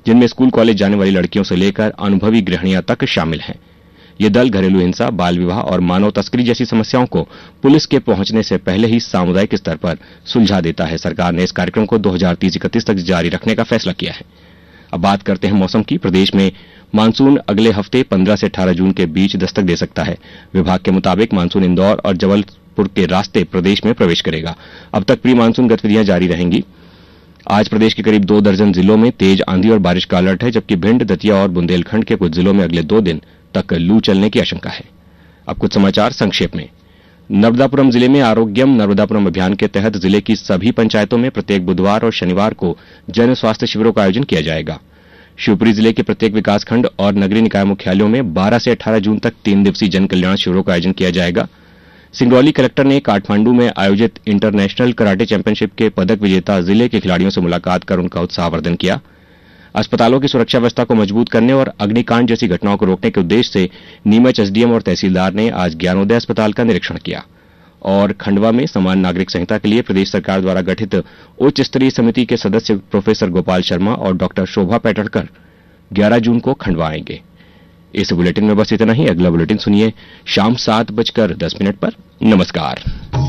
जिनमें school college जाने वाली लड़कियों से लेकर अनुभवी गृहिणियां तक शामिल हैं। ये दल घरेलू हिंसा, बाल विवाह और मानव तस्करी जैसी समस्याओं को पुलिस के पहुंचने से पहले ही सामुदायिक स्तर पर सुलझा देता है। सरकार ने इस कार्यक्रम को 2030-31 तक जारी रखने का फैसला किया है। अब बात करते हैं मौसम की। प्रदेश में मानसून अगले हफ्ते 15 से 18 जून के बीच दस्तक दे सकता है। विभाग के मुताबिक मानसून इंदौर और जबलपुर के रास्ते प्रदेश में प्रवेश करेगा। अब तक प्री मानसून गतिविधियां जारी रहेंगी। आज प्रदेश के करीब 2 दर्जन जिलों में तेज आंधी और बारिश का अलर्ट है, जबकि भिंड, दतिया और बुंदेलखंड के कुछ जिलों में अगले 2 दिन तक लू चलने की आशंका है। अब कुछ समाचार संक्षेप में। नर्मदापुरम जिले में आरोग्यम नर्मदापुरम अभियान के तहत जिले की सभी पंचायतों में प्रत्येक बुधवार और शनिवार को जन स्वास्थ्य शिविरों का आयोजन किया जाएगा। शिवपुरी जिले के प्रत्येक विकासखंड और नगरीय निकाय मुख्यालयों में 12 से 18 जून तक 3 दिवसीय जन कल्याण शिविरों का आयोजन किया जाएगा। सिंगरौली कलेक्टर ने काठमांडू में आयोजित इंटरनेशनल कराटे चैंपियनशिप के पदक विजेता जिले के खिलाड़ियों से मुलाकात कर उनका उत्साहवर्धन किया। अस्पतालों की सुरक्षा व्यवस्था को मजबूत करने और अग्निकांड जैसी घटनाओं को रोकने के उद्देश्य से नीमच एसडीएम और तहसीलदार ने आज ज्ञानोदय अस्पताल का निरीक्षण किया। और खंडवा में समान नागरिक संहिता के लिए प्रदेश सरकार द्वारा गठित उच्च स्तरीय समिति के सदस्य प्रोफेसर गोपाल शर्मा और डॉक्टर शोभा पैटड़कर 11 जून को खंडवा आएंगे। इस बुलेटिन में बस इतना ही। अगला बुलेटिन सुनिए शाम 7:10 पर। नमस्कार।